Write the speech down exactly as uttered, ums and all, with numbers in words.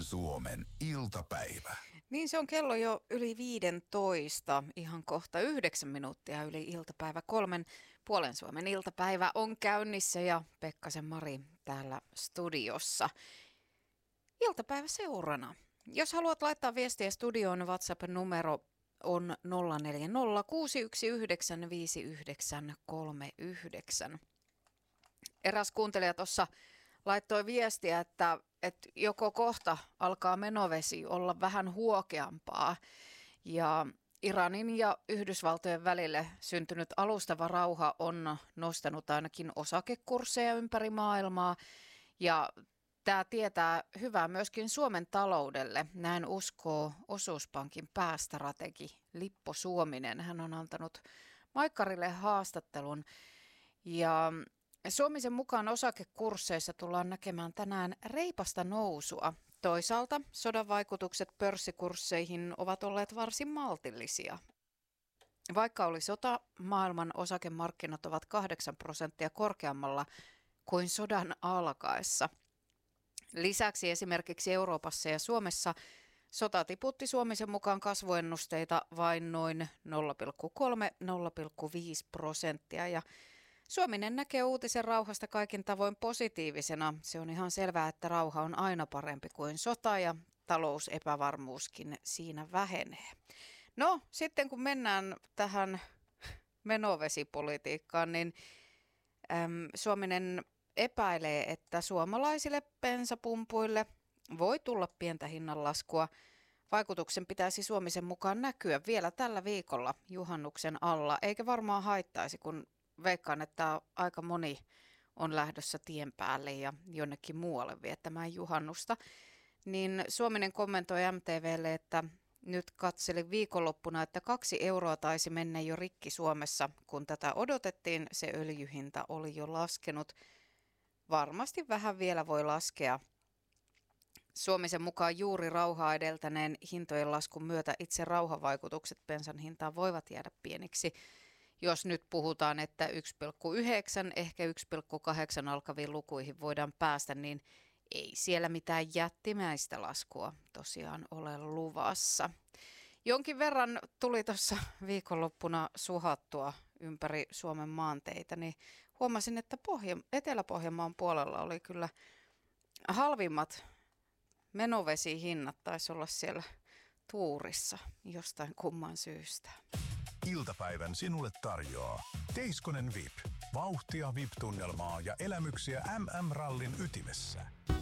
Suomen iltapäivä. Niin se on kello jo yli viidentoista, ihan kohta yhdeksän minuuttia yli iltapäivä. Kolmen puolen Suomen iltapäivä on käynnissä ja Pekkasen Mari täällä studiossa. Iltapäivä seurana. Jos haluat laittaa viestiä studioon, WhatsApp-numero on nolla neljä nolla kuusi yksi yhdeksän viisi yhdeksän kolme yhdeksän. Eräs kuuntelija tuossa laittoi viestiä, että, että joko kohta alkaa menovesi olla vähän huokeampaa ja Iranin ja Yhdysvaltojen välille syntynyt alustava rauha on nostanut ainakin osakekursseja ympäri maailmaa ja tämä tietää hyvää myöskin Suomen taloudelle. Näin uskoo Osuuspankin päästrategi Lippo Suominen. Hän on antanut Maikkarille haastattelun ja Suomisen mukaan osakekursseissa tullaan näkemään tänään reipasta nousua. Toisaalta sodan vaikutukset pörssikursseihin ovat olleet varsin maltillisia. Vaikka oli sota, maailman osakemarkkinat ovat kahdeksan prosenttia korkeammalla kuin sodan alkaessa. Lisäksi esimerkiksi Euroopassa ja Suomessa sota tiputti Suomisen mukaan kasvuennusteita vain noin nolla pilkku kolme nolla pilkku viisi prosenttia ja Suominen näkee uutisen rauhasta kaikin tavoin positiivisena. Se on ihan selvää, että rauha on aina parempi kuin sota ja talousepävarmuuskin siinä vähenee. No sitten kun mennään tähän menovesipolitiikkaan, niin äm, Suominen epäilee, että suomalaisille bensapumpuille voi tulla pientä hinnanlaskua. Vaikutuksen pitäisi Suomisen mukaan näkyä vielä tällä viikolla juhannuksen alla, eikä varmaan haittaisi, kun veikkaan, että aika moni on lähdössä tien päälle ja jonnekin muualle viettämään juhannusta. Niin Suominen kommentoi M T V:lle, että nyt katseli viikonloppuna, että kaksi euroa taisi mennä jo rikki Suomessa. Kun tätä odotettiin, se öljyhinta oli jo laskenut. Varmasti vähän vielä voi laskea. Suomisen mukaan juuri rauhaa edeltäneen hintojen laskun myötä itse rauhavaikutukset bensan hintaan voivat jäädä pieniksi. Jos nyt puhutaan, että yksi pilkku yhdeksän, ehkä yksi pilkku kahdeksan alkaviin lukuihin voidaan päästä, niin ei siellä mitään jättimäistä laskua tosiaan ole luvassa. Jonkin verran tuli tuossa viikonloppuna suhattua ympäri Suomen maanteitä, niin huomasin, että Pohja- Etelä-Pohjanmaan puolella oli kyllä halvimmat menovesihinnat, taisi olla siellä tuurissa jostain kumman syystä. Iltapäivän sinulle tarjoaa Teiskonen V I P. Vauhtia V I P-tunnelmaa ja elämyksiä M M-rallin ytimessä.